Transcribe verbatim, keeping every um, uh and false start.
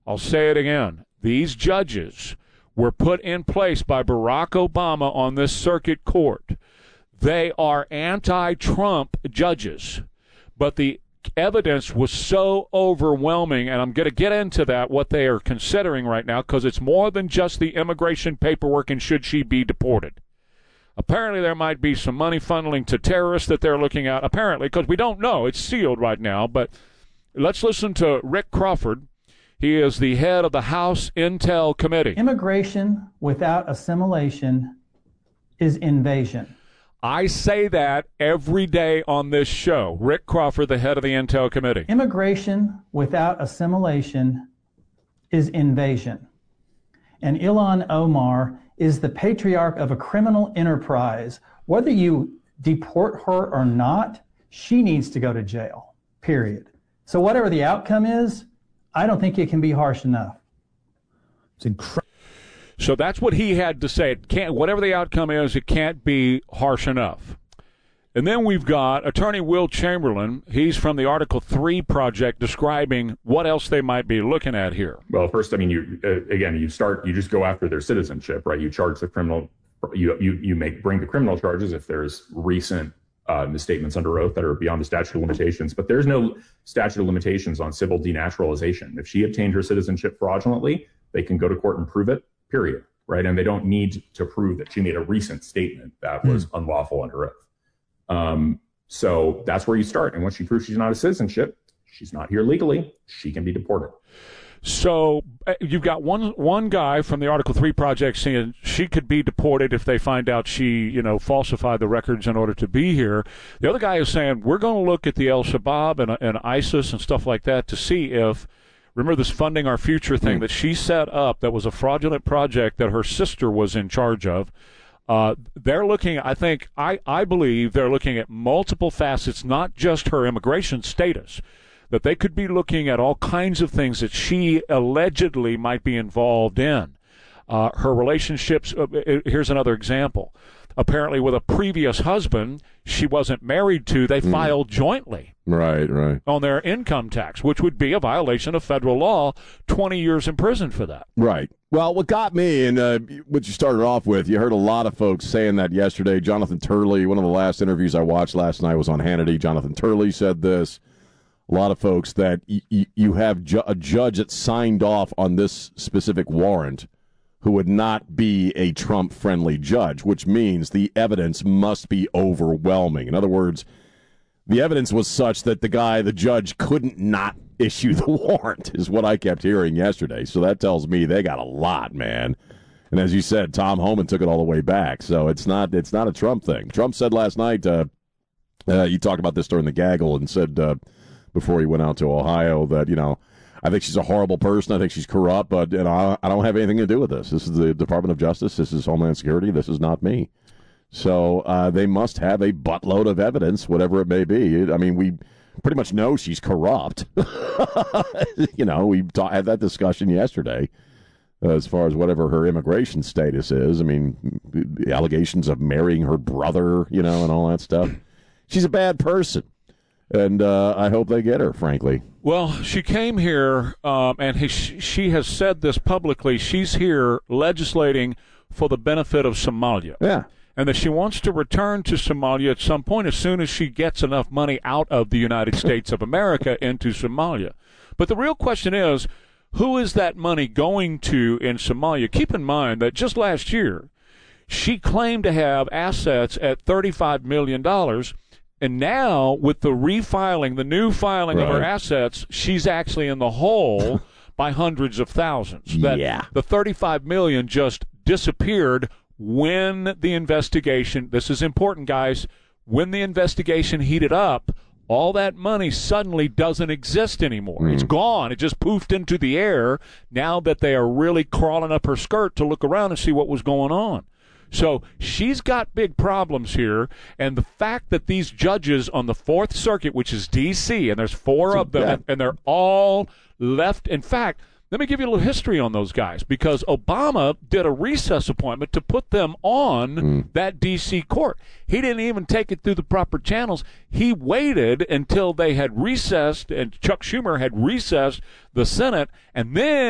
I'll say it again. These judges were put in place by Barack Obama on this circuit court. They are anti-Trump judges, but the evidence was so overwhelming, and I'm going to get into that, what they are considering right now, because it's more than just the immigration paperwork and should she be deported. Apparently there might be some money funneling to terrorists that they're looking at, apparently, because we don't know. It's sealed right now, but let's listen to Rick Crawford. He is the head of the House Intel Committee. Immigration without assimilation is invasion. I say that every day on this show. Rick Crawford, the head of the Intel Committee. Immigration without assimilation is invasion. And Ilhan Omar is the patriarch of a criminal enterprise. Whether you deport her or not, she needs to go to jail, period. So whatever the outcome is, I don't think it can be harsh enough. It's incredible. So that's what he had to say. It can't, whatever the outcome is, it can't be harsh enough. And then we've got Attorney Will Chamberlain. He's from the Article three Project, describing what else they might be looking at here. Well, first, I mean, you uh, again, you start, you just go after their citizenship, right? You charge the criminal, you you you make bring the criminal charges if there's recent uh, misstatements under oath that are beyond the statute of limitations. But there's no statute of limitations on civil denaturalization. If she obtained her citizenship fraudulently, they can go to court and prove it. Period. Right. And they don't need to prove that she made a recent statement that was mm. unlawful under oath. Um, so that's where you start. And once she proves she's not a citizenship, she's not here legally, she can be deported. So uh, you've got one one guy from the Article three Project saying she could be deported if they find out she, you know, falsified the records in order to be here. The other guy is saying we're going to look at the El Shabaab and, and ISIS and stuff like that to see if, remember this Funding Our Future thing mm. that she set up that was a fraudulent project that her sister was in charge of. Uh, they're looking, I think, I, I believe they're looking at multiple facets, not just her immigration status, that they could be looking at all kinds of things that she allegedly might be involved in. Uh, her relationships, uh, here's another example. Apparently with a previous husband she wasn't married to, they mm. filed jointly. Right, right. On their income tax, which would be a violation of federal law, twenty years in prison for that. Right. Well, what got me, and uh, what you started off with, you heard a lot of folks saying that yesterday. Jonathan Turley, one of the last interviews I watched last night was on Hannity. Jonathan Turley said this. A lot of folks that y- y- you have ju- a judge that signed off on this specific warrant who would not be a Trump-friendly judge, which means the evidence must be overwhelming. In other words, the evidence was such that the guy, the judge, couldn't not issue the warrant, is what I kept hearing yesterday. So that tells me they got a lot, man. And as you said, Tom Homan took it all the way back. So it's not it's not a Trump thing. Trump said last night, uh, uh, he talked about this during the gaggle and said uh, before he went out to Ohio that, you know, I think she's a horrible person. I think she's corrupt, but you know, I don't have anything to do with this. This is the Department of Justice. This is Homeland Security. This is not me. So uh, they must have a buttload of evidence, whatever it may be. I mean, we pretty much know she's corrupt. You know, we ta- had that discussion yesterday uh, as far as whatever her immigration status is. I mean, the allegations of marrying her brother, you know, and all that stuff. She's a bad person. And uh, I hope they get her, frankly. Well, she came here, um, and he, she has said this publicly. She's here legislating for the benefit of Somalia. Yeah. And that she wants to return to Somalia at some point as soon as she gets enough money out of the United States of America into Somalia. But the real question is, who is that money going to in Somalia? Keep in mind that just last year, she claimed to have assets at thirty-five million dollars. And now, with the refiling, the new filing right. of her assets, she's actually in the hole by hundreds of thousands. That yeah. The thirty-five million dollars just disappeared when the investigation, this is important, guys, when the investigation heated up, all that money suddenly doesn't exist anymore. Mm. It's gone. It just poofed into the air now that they are really crawling up her skirt to look around and see what was going on. So she's got big problems here, and the fact that these judges on the Fourth Circuit, which is D C, and there's four of them, and, and they're all left. In fact, let me give you a little history on those guys, because Obama did a recess appointment to put them on mm. that D C court. He didn't even take it through the proper channels. He waited until they had recessed, and Chuck Schumer had recessed the Senate, and then